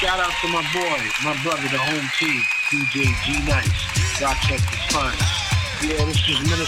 Shout out to my boy, my brother, the home team, DJ G Nice, Rochester's Fine. Yeah, this is Minister